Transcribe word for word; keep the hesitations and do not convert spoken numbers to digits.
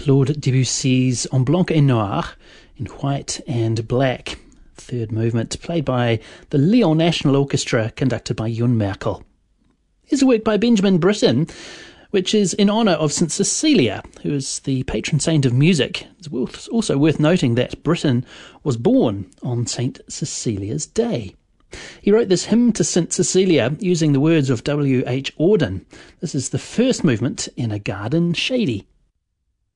Claude Debussy's En Blanc et Noir, in white and black. Third movement, played by the Lyon National Orchestra, conducted by Jon Merkel. Here's a work by Benjamin Britten, which is in honour of Saint Cecilia, who is the patron saint of music. It's also worth noting that Britten was born on Saint Cecilia's Day. He wrote this hymn to Saint Cecilia using the words of W H Auden. This is the first movement in A Garden Shady.